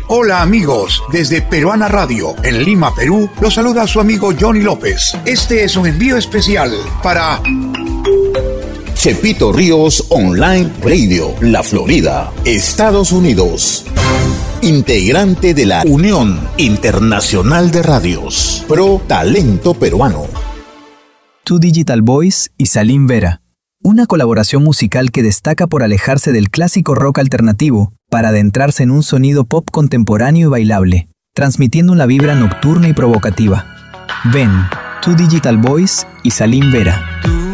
Hola amigos, desde Peruana Radio, en Lima, Perú, los saluda su amigo Johnny López. Este es un envío especial para Chepito Ríos Online Radio, La Florida, Estados Unidos. Integrante de la Unión Internacional de Radios, Pro Talento Peruano. Two Digital Boys y Salim Vera. Una colaboración musical que destaca por alejarse del clásico rock alternativo para adentrarse en un sonido pop contemporáneo y bailable, transmitiendo una vibra nocturna y provocativa. Ven, Two Digital Boys y Salim Vera.